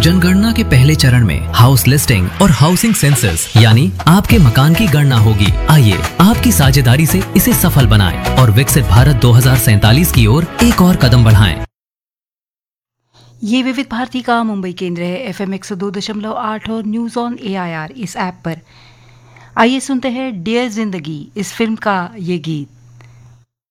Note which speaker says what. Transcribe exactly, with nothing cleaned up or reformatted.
Speaker 1: जनगणना के पहले चरण में हाउस लिस्टिंग और हाउसिंग सेंसस यानी आपके मकान की गणना होगी। आइए आपकी साझेदारी से इसे सफल बनाएं और विकसित भारत दो हज़ार सैंतालीस की ओर एक और कदम बढ़ाएं।
Speaker 2: ये विविध भारती का मुंबई केंद्र है, एफ एम एक सौ दो दशमलव आठ और news on A I R इस ऐप पर। आइए सुनते हैं डियर जिंदगी इस फिल्म का ये गीत।